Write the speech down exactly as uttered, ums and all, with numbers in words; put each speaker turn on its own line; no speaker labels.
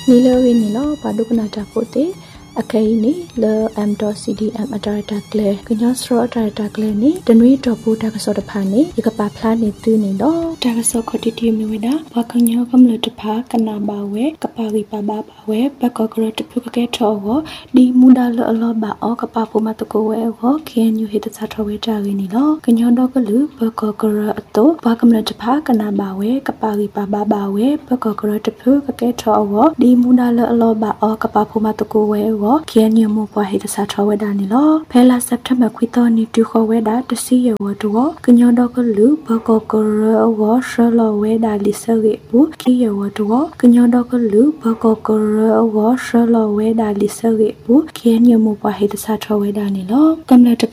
နီလိုဝင်းနီလောဘာဒုကနာတာဖို့တဲ့အခါင်းနီလ em dot c d m အတာတာကလေကညောစရအတာတာကလေနီတနွေတော့ဘူးတာကစောတဖာနီဒီကပါဖလားနေသူနေတော့တာကစောခတိတီမီဝဒဘာကညောကမလတဖာကနာဘာဝဲကပါရီပါပါပါဝဲဘက်ကကရတဖုကကဲထောဝဒီမူဒါလအလောဘာအောကပါဖို့မတကိုဝဲဟောခေညူဟိတစာထောဝဲတာရင်းနီလောကညောတော့ကလူဘက်ကကရအတော့ဘာကမလတဖာကနာဘာဝဲကပါရီပါပါပါဝဲဘက်ကကရတဖုကကဲထောဝဒီမူဒါလအလောဘာအောကပါဖို့မတကိုဝဲဟောခေညူမပွားဟိတစာထောဝဲတာနီလောဖဲလာစက်တဘာခွီတော်နီတူခေါ်ဝဲတာတစီရဝတော့ကညောတော့ကလူဘက်ကကရဝရှလောဝဲတာလီဆရေဘူးခီရဝတော့ကညောတော့ကလူဘက်ကကရဝရှလောဝဲတာလီဆရေဘူးခေညူမပွားဟိတစာထောဝဲတာနီလောကမ္လ